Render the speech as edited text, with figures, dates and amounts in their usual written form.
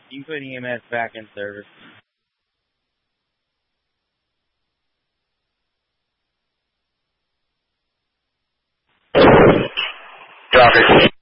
You can put EMS back in service. Copy.